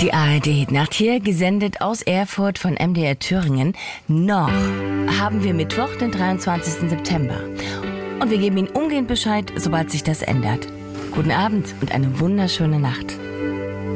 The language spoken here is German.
Die ARD-Nacht hier, gesendet aus Erfurt von MDR Thüringen. Noch haben wir Mittwoch, den 23. September. Und wir geben Ihnen umgehend Bescheid, sobald sich das ändert. Guten Abend und eine wunderschöne Nacht.